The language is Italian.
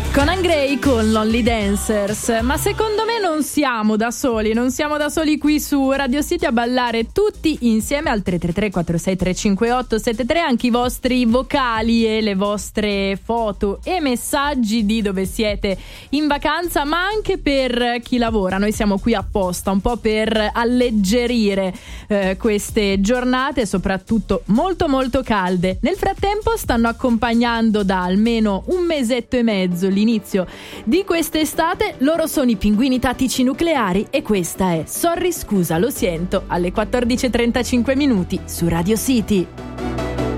Conan Gray con Lonely Dancers. Ma secondo me non siamo da soli qui su Radio City a ballare tutti insieme al 333 463 5873, anche i vostri vocali e le vostre foto e messaggi di dove siete in vacanza, ma anche per chi lavora. Noi siamo qui apposta un po' per alleggerire queste giornate, soprattutto molto molto calde. Nel frattempo stanno accompagnando da almeno un mesetto e mezzo l'inizio di quest'estate. Loro sono i Pinguini Tattici Nucleari e questa è Sorry Scusa Lo Siento alle 14:35 minuti su Radio City.